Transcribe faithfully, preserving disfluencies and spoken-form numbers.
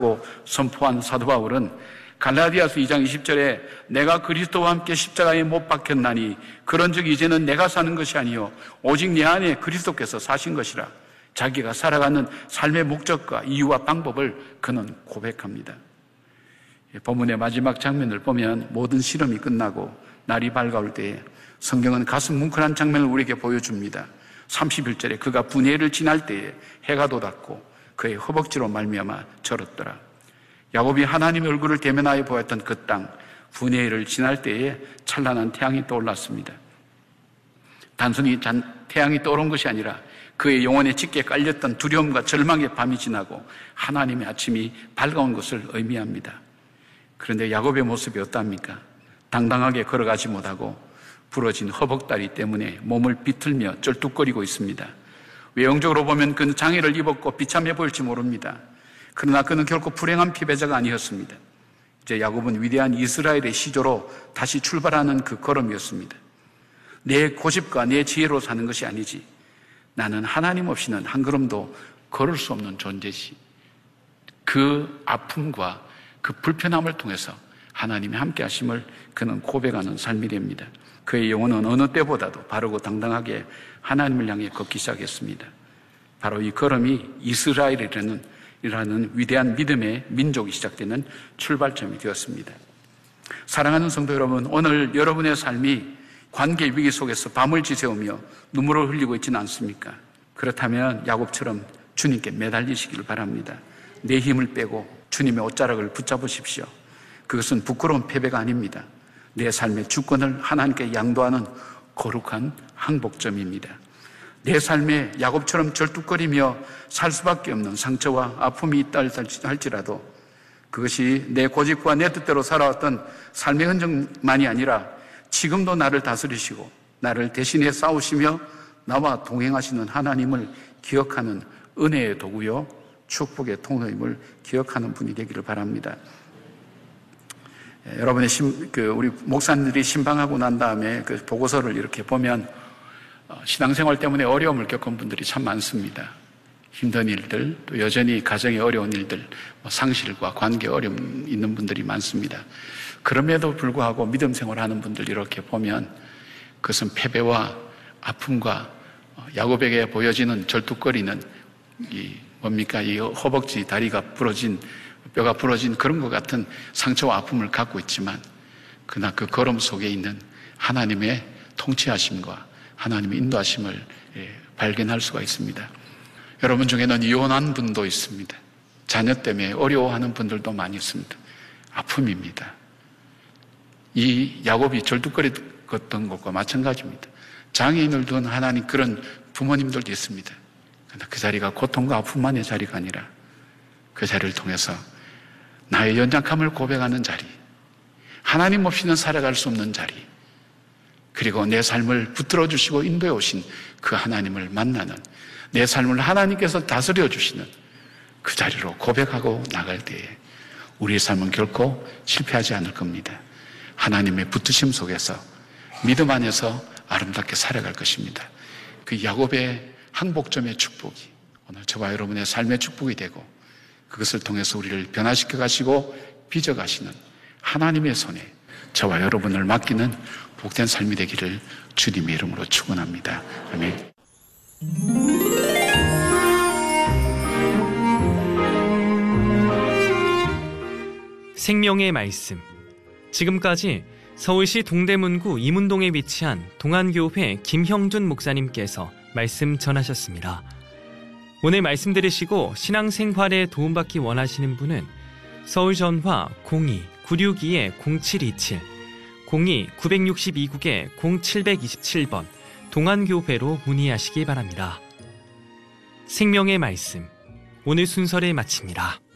선포한 사도 바울은 갈라디아서 이 장 이십 절에 내가 그리스도와 함께 십자가에 못 박혔나니 그런즉 이제는 내가 사는 것이 아니요 오직 내 안에 그리스도께서 사신 것이라. 자기가 살아가는 삶의 목적과 이유와 방법을 그는 고백합니다. 본문의 마지막 장면을 보면 모든 실험이 끝나고 날이 밝아올 때에 성경은 가슴 뭉클한 장면을 우리에게 보여줍니다. 삼십일 절에 그가 분해를 지날 때에 해가 돋았고 그의 허벅지로 말미암아 절었더라. 야곱이 하나님의 얼굴을 대면하여 보았던 그 땅 분해를 지날 때에 찬란한 태양이 떠올랐습니다. 단순히 태양이 떠오른 것이 아니라 그의 영혼에 짙게 깔렸던 두려움과 절망의 밤이 지나고 하나님의 아침이 밝아온 것을 의미합니다. 그런데 야곱의 모습이 어떠합니까? 당당하게 걸어가지 못하고 부러진 허벅다리 때문에 몸을 비틀며 쩔뚝거리고 있습니다. 외형적으로 보면 그는 장애를 입었고 비참해 보일지 모릅니다. 그러나 그는 결코 불행한 피배자가 아니었습니다. 이제 야곱은 위대한 이스라엘의 시조로 다시 출발하는 그 걸음이었습니다. 내 고집과 내 지혜로 사는 것이 아니지. 나는 하나님 없이는 한 걸음도 걸을 수 없는 존재지. 그 아픔과 그 불편함을 통해서 하나님의 함께 하심을 그는 고백하는 삶이 됩니다. 그의 영혼은 어느 때보다도 바르고 당당하게 하나님을 향해 걷기 시작했습니다. 바로 이 걸음이 이스라엘이라는 이라는 위대한 믿음의 민족이 시작되는 출발점이 되었습니다. 사랑하는 성도 여러분, 오늘 여러분의 삶이 관계 위기 속에서 밤을 지새우며 눈물을 흘리고 있지는 않습니까? 그렇다면 야곱처럼 주님께 매달리시기를 바랍니다. 내 힘을 빼고 주님의 옷자락을 붙잡으십시오. 그것은 부끄러운 패배가 아닙니다. 내 삶의 주권을 하나님께 양도하는 거룩한 항복점입니다. 내 삶에 야곱처럼 절뚝거리며 살 수밖에 없는 상처와 아픔이 있다 할지라도 그것이 내 고집과 내 뜻대로 살아왔던 삶의 흔적만이 아니라 지금도 나를 다스리시고 나를 대신해 싸우시며 나와 동행하시는 하나님을 기억하는 은혜의 도구요 축복의 통로임을 기억하는 분이 되기를 바랍니다. 여러분의 심, 그 우리 목사님들이 신방하고 난 다음에 그 보고서를 이렇게 보면 신앙생활 때문에 어려움을 겪은 분들이 참 많습니다. 힘든 일들, 또 여전히 가정에 어려운 일들, 상실과 관계 어려움 있는 분들이 많습니다. 그럼에도 불구하고 믿음 생활하는 분들 이렇게 보면 그것은 패배와 아픔과 야곱에게 보여지는 절뚝거리는 이 뭡니까 이 허벅지 다리가 부러진 뼈가 부러진 그런 것 같은 상처와 아픔을 갖고 있지만 그러나 그 걸음 속에 있는 하나님의 통치하심과 하나님의 인도하심을 발견할 수가 있습니다. 여러분 중에는 이혼한 분도 있습니다. 자녀 때문에 어려워하는 분들도 많이 있습니다. 아픔입니다. 이 야곱이 절뚝거렸던 것과 마찬가지입니다. 장애인을 둔 하나님 그런 부모님들도 있습니다. 그러나 그 자리가 고통과 아픔만의 자리가 아니라 그 자리를 통해서 나의 연약함을 고백하는 자리, 하나님 없이는 살아갈 수 없는 자리, 그리고 내 삶을 붙들어 주시고 인도해 오신 그 하나님을 만나는 내 삶을 하나님께서 다스려 주시는 그 자리로 고백하고 나갈 때에 우리의 삶은 결코 실패하지 않을 겁니다. 하나님의 붙으심 속에서 믿음 안에서 아름답게 살아갈 것입니다. 그 야곱의 항복점의 축복이 오늘 저와 여러분의 삶의 축복이 되고 그것을 통해서 우리를 변화시켜 가시고 빚어 가시는 하나님의 손에 저와 여러분을 맡기는 복된 삶이 되기를 주님의 이름으로 축원합니다. 아멘. 생명의 말씀. 지금까지 서울시 동대문구 이문동에 위치한 동안교회 김형준 목사님께서 말씀 전하셨습니다. 오늘 말씀 들으시고 신앙생활에 도움받기 원하시는 분은 서울전화 공이 구육이 공칠이칠, 공이 구육이 구 공칠이칠 번 동안교회로 문의하시기 바랍니다. 생명의 말씀, 오늘 순서를 마칩니다.